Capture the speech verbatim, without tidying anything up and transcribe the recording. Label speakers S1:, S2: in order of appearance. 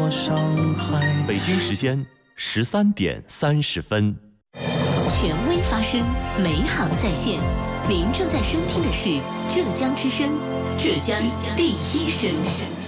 S1: 过伤害。
S2: 北京时间十三点三十分。
S3: 权威发声，美好在线。您正在收听的是浙江之声，浙江第一声。